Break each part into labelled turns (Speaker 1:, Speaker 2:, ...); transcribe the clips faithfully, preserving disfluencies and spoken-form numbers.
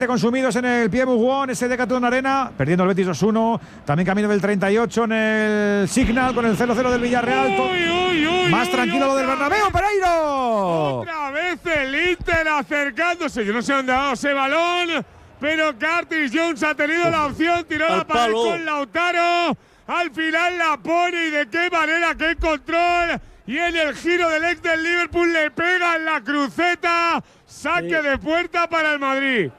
Speaker 1: consumidos en el Pierre Mougon, ese Decathlon Arena, perdiendo el Betis dos uno, también camino del treinta y ocho en el Signal con el cero cero del Villarreal.
Speaker 2: Uy, uy, uy,
Speaker 1: Más
Speaker 2: uy,
Speaker 1: tranquilo lo del Bernabéu, Pereiro.
Speaker 2: Otra vez el Inter acercándose, yo no sé dónde ha dado ese balón, pero Curtis Jones ha tenido Uf, la opción, tiró la pared con Lautaro, al final la pone y de qué manera, qué control. Y en el giro del ex del Liverpool le pega en la cruceta, saque sí. de puerta para el Madrid.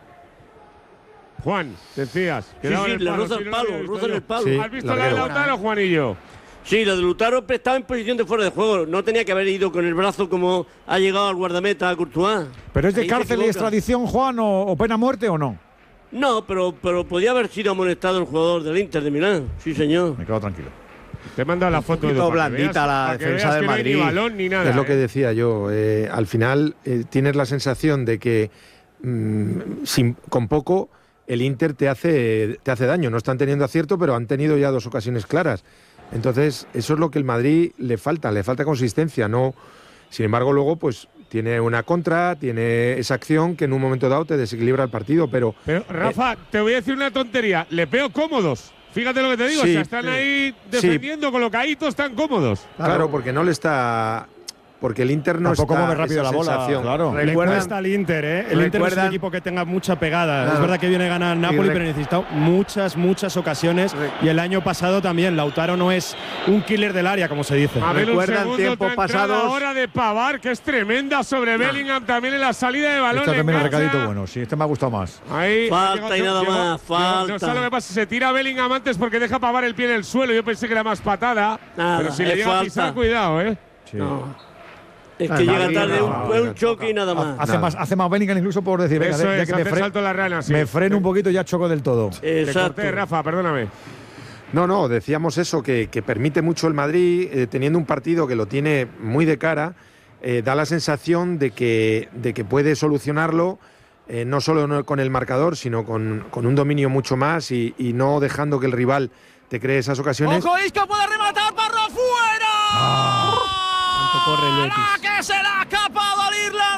Speaker 2: Juan, decías.
Speaker 3: Sí, sí, le roza el palo, roza el palo.
Speaker 2: Sí, ¿has visto la de Lautaro, Juanillo?
Speaker 3: Sí, la de Lautaro estaba en posición de fuera de juego. No tenía que haber ido con el brazo como ha llegado al guardameta a Courtois.
Speaker 1: ¿Pero es de Ahí cárcel y extradición, Juan, o, o pena muerte o no?
Speaker 3: No, pero, pero podía haber sido amonestado el jugador del Inter de Milán. Sí, señor.
Speaker 1: Me quedo tranquilo.
Speaker 2: Te he mandado la foto
Speaker 4: un
Speaker 2: de
Speaker 4: blandita la defensa del Madrid.
Speaker 2: No hay ni balón ni nada,
Speaker 5: es lo
Speaker 2: eh.
Speaker 5: que decía yo. Eh, al final eh, tienes la sensación de que mmm, sin, con poco el Inter te hace, te hace daño. No están teniendo acierto, pero han tenido ya dos ocasiones claras. Entonces, eso es lo que el Madrid le falta, le falta consistencia. No, sin embargo, luego pues tiene una contra, tiene esa acción que en un momento dado te desequilibra el partido. Pero,
Speaker 2: pero Rafa, eh, te voy a decir una tontería. Le veo cómodos. Fíjate lo que te digo,
Speaker 5: sí,
Speaker 2: o sea, están ahí defendiendo, sí. colocaditos, están cómodos.
Speaker 5: Claro, porque no le está… Porque el Inter no
Speaker 1: Tampoco
Speaker 5: está…
Speaker 1: mueve rápido la bola,
Speaker 5: sensación.
Speaker 1: claro.
Speaker 6: Le cuesta al Inter, ¿eh? El Inter es un equipo que tenga mucha pegada. Claro. Es verdad que viene a ganar Napoli, pero necesita muchas, muchas ocasiones. Y el año pasado también, Lautaro no es un killer del área, como se dice.
Speaker 2: A ver,
Speaker 4: recuerdan
Speaker 2: un
Speaker 4: tiempos pasados.
Speaker 2: Ahora de Pavard, que es tremenda sobre Bellingham también en la salida de balón.
Speaker 1: Este también el recadito bueno, sí, este me ha gustado más.
Speaker 3: Ahí, falta y nada
Speaker 2: llegó,
Speaker 3: más, falta.
Speaker 2: No, no sé lo que pasa, se tira Bellingham antes porque deja Pavard el pie en el suelo. Yo pensé que era más patada.
Speaker 3: Nada,
Speaker 2: pero si le llega a pisar, cuidado, ¿eh?
Speaker 1: Sí.
Speaker 3: No. Es que llega tarde, no, un, no, un choque y nada más.
Speaker 1: Hace, más. hace más Bellingham incluso por decir, venga,
Speaker 2: Eso
Speaker 1: ya
Speaker 2: es,
Speaker 1: que me, fre
Speaker 2: salto la rana, sí.
Speaker 1: me freno un poquito y ya choco del todo.
Speaker 2: Exacto. Te corté, Rafa, perdóname.
Speaker 5: No, no, decíamos eso, que, que permite mucho el Madrid, eh, teniendo un partido que lo tiene muy de cara, eh, da la sensación de que, de que puede solucionarlo, eh, no solo con el marcador, sino con, con un dominio mucho más y, y no dejando que el rival te cree esas ocasiones.
Speaker 7: ¡Ojo, Isco puede rematar, Parro fuera!
Speaker 1: Ah.
Speaker 6: Corre el Betis.
Speaker 7: ¡La que se la ha escapado al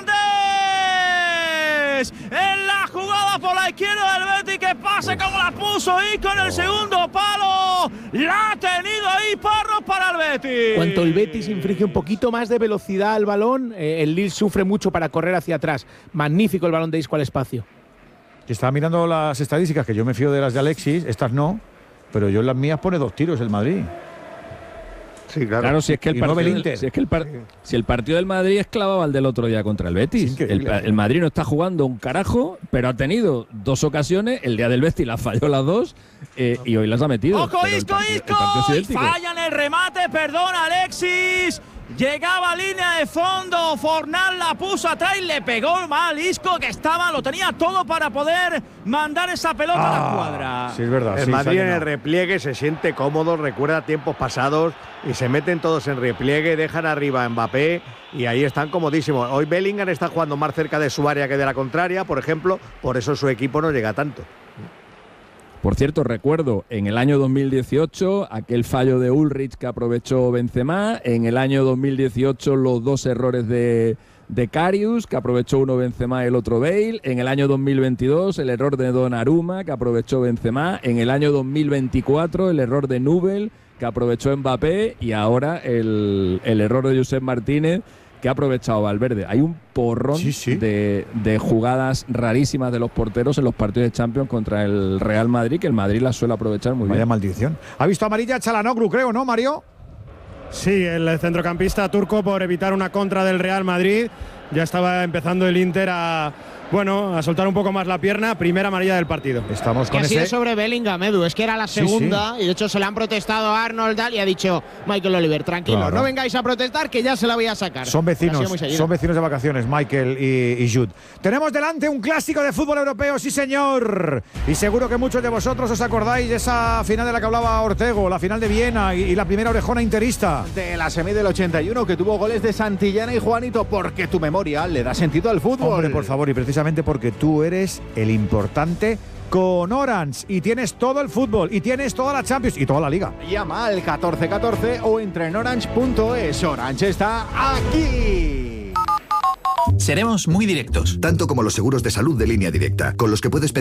Speaker 7: irlandés! En la jugada por la izquierda del Betis, que pase como la puso Isco en el segundo palo. La ha tenido ahí Parro para el Betis.
Speaker 8: Cuanto el Betis inflige un poquito más de velocidad al balón, eh, el Lille sufre mucho para correr hacia atrás. Magnífico el balón de Isco al espacio.
Speaker 1: Estaba mirando las estadísticas, que yo me fío de las de Alexis, estas no, pero yo en las mías pone dos tiros el Madrid.
Speaker 5: Sí, claro.
Speaker 9: Claro, si es que el, partido,
Speaker 1: no
Speaker 9: del, si es que el, par, si el partido del Madrid es clavado al del otro día contra el Betis. El, el Madrid no está jugando un carajo, pero ha tenido dos ocasiones. El día del Betis las falló las dos eh, y hoy las ha metido.
Speaker 7: ¡Ojo, Isco, Isco! Fallan el remate, perdón, Alexis. Llegaba a línea de fondo, Fornal la puso atrás y le pegó mal Isco, que estaba, lo tenía todo para poder mandar esa pelota ah, a la cuadra.
Speaker 1: Sí, es verdad.
Speaker 4: El
Speaker 1: sí,
Speaker 4: Madrid en el repliegue se siente cómodo, recuerda tiempos pasados y se meten todos en repliegue, dejan arriba a Mbappé y ahí están comodísimos. Hoy Bellingham está jugando más cerca de su área que de la contraria, por ejemplo, por eso su equipo no llega tanto.
Speaker 9: Por cierto, recuerdo en el año dos mil dieciocho aquel fallo de Ulrich que aprovechó Benzema, en el año dos mil dieciocho los dos errores de, de Karius, que aprovechó uno Benzema y el otro Bale, en el año dos mil veintidós el error de Donnarumma que aprovechó Benzema, en el año dos mil veinticuatro el error de Nubel que aprovechó Mbappé y ahora el, el error de Josep Martínez que ha aprovechado Valverde. Hay un porrón sí, sí. De, de jugadas rarísimas de los porteros en los partidos de Champions contra el Real Madrid, que el Madrid las suele aprovechar muy
Speaker 1: Vaya
Speaker 9: bien.
Speaker 1: Vaya maldición. ¿Ha visto amarilla Çalhanoğlu, creo, no, Mario?
Speaker 6: Sí, el centrocampista turco por evitar una contra del Real Madrid. Ya estaba empezando el Inter a… Bueno, a soltar un poco más la pierna, primera amarilla del partido.
Speaker 1: Estamos con
Speaker 10: que
Speaker 1: ese…
Speaker 10: ha sido sobre Bellingham, Edu, es que era la segunda sí, sí. y de hecho se le han protestado a Arnold y ha dicho Michael Oliver, tranquilo, claro. no vengáis a protestar que ya se la voy a sacar.
Speaker 1: Son vecinos, son vecinos de vacaciones, Michael y, y Jude. Tenemos delante un clásico de fútbol europeo, sí señor, y seguro que muchos de vosotros os acordáis de esa final de la que hablaba Ortego, la final de Viena y, y la primera orejona interista.
Speaker 11: De la semi del ochenta y uno que tuvo goles de Santillana y Juanito, porque tu memoria le da sentido al fútbol.
Speaker 1: Hombre, por favor, y precisamente porque tú eres el importante con Orange y tienes todo el fútbol y tienes toda la Champions y toda la Liga.
Speaker 11: Llama al catorce catorce o entra en orange punto es. Orange está aquí.
Speaker 12: Seremos muy directos.
Speaker 13: Tanto como los seguros de salud de Línea Directa, con los que puedes pedir